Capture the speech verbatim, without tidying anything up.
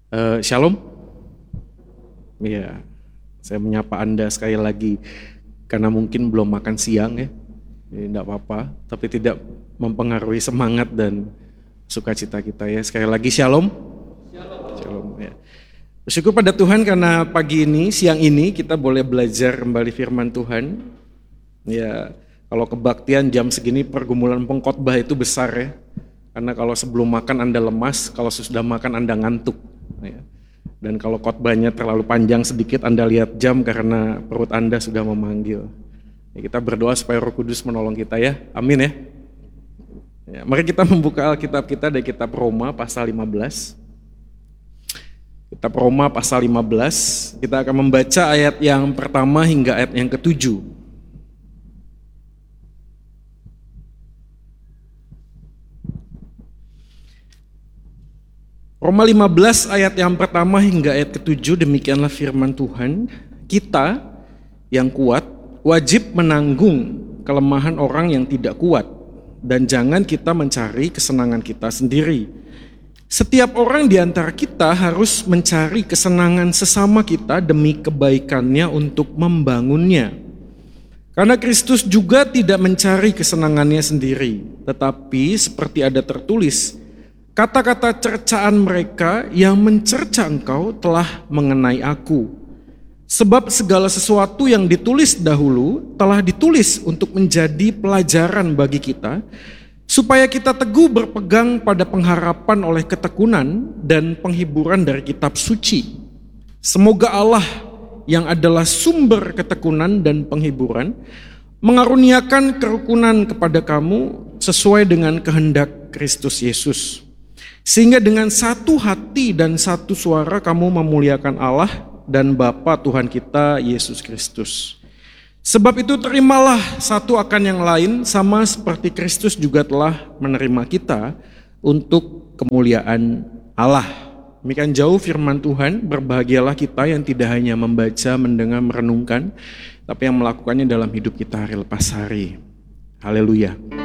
Uh, Shalom. Ya, saya menyapa Anda sekali lagi karena mungkin belum makan siang ya. Jadi tidak apa-apa, tapi tidak mempengaruhi semangat dan sukacita kita ya. Sekali lagi Shalom. Shalom. Shalom ya. Bersyukur pada Tuhan karena pagi ini, siang ini kita boleh belajar kembali firman Tuhan. Ya, kalau kebaktian jam segini pergumulan pengkhotbah itu besar ya. Karena kalau sebelum makan Anda lemas, kalau sudah makan Anda ngantuk. Ya. Dan kalau khotbahnya terlalu panjang sedikit, Anda lihat jam karena perut Anda sudah memanggil. Ya, kita berdoa supaya Roh Kudus menolong kita ya, amin ya. Ya, mari kita membuka Alkitab kita dari kitab Roma pasal lima belas. Kitab Roma pasal lima belas, kita akan membaca ayat yang pertama hingga ayat yang ketujuh. Roma lima belas ayat yang pertama hingga ayat ketujuh, demikianlah firman Tuhan. Kita yang kuat wajib menanggung kelemahan orang yang tidak kuat, dan jangan kita mencari kesenangan kita sendiri. Setiap orang di antara kita harus mencari kesenangan sesama kita demi kebaikannya untuk membangunnya. Karena Kristus juga tidak mencari kesenangannya sendiri, tetapi seperti ada tertulis, kata-kata cercaan mereka yang mencerca engkau telah mengenai aku. Sebab segala sesuatu yang ditulis dahulu telah ditulis untuk menjadi pelajaran bagi kita, supaya kita teguh berpegang pada pengharapan oleh ketekunan dan penghiburan dari kitab suci. Semoga Allah yang adalah sumber ketekunan dan penghiburan mengaruniakan kerukunan kepada kamu sesuai dengan kehendak Kristus Yesus. Sehingga dengan satu hati dan satu suara kamu memuliakan Allah dan Bapa Tuhan kita Yesus Kristus. Sebab itu terimalah satu akan yang lain, sama seperti Kristus juga telah menerima kita untuk kemuliaan Allah. Demikian jauh firman Tuhan. Berbahagialah kita yang tidak hanya membaca, mendengar, merenungkan, tapi yang melakukannya dalam hidup kita hari lepas hari. Haleluya.